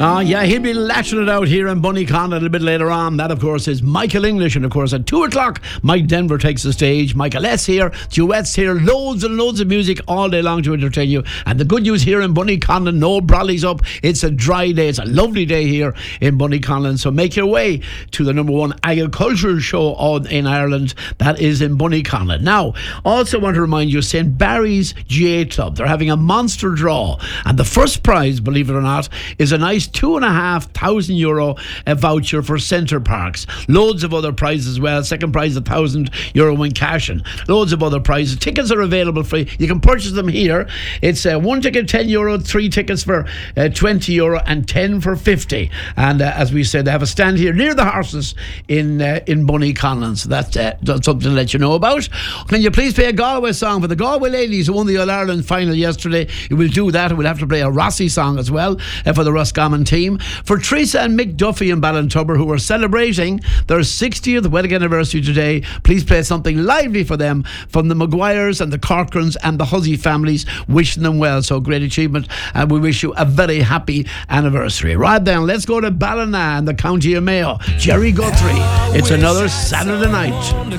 Yeah, he'll be lashing it out here in Bunnycon a little bit later on. That, of course, is Michael English. And, of course, at 2 o'clock, Mike Denver takes the stage. Michael S. here, duets here, loads and loads of music all day long to entertain you. And the good news here in Bunnyconlin, no brollies up. It's a dry day. It's a lovely day here in Bunnyconlin. So make your way to the number one agricultural show in Ireland. That is in Bunnyconlin. Now, also want to remind you, St. Barry's GA Club, they're having a monster draw. And the first prize, believe it or not, is a nice €2,500 voucher for Centre Parks. Loads of other prizes as well. Second prize, €1,000 in cash, and loads of other prizes. Tickets are available for you. You can purchase them here. It's one ticket €10, 3 tickets for €20, and 10 for 50. And as we said, they have a stand here near the horses in Bunnyconlin. So that's something to let you know about. Can you please play a Galway song for the Galway ladies who won the All-Ireland final yesterday? You will do that. We'll have to play a Rossi song as well for the Roscommon team. For Teresa and Mick Duffy in Ballintubber, who are celebrating their 60th wedding anniversary today, please play something lively for them from the Maguires and the Corcorans and the Hussey families, wishing them well. So great achievement, and we wish you a very happy anniversary. Right then, let's go to Ballina in the county of Mayo. Jerry Guthrie. It's another Saturday night.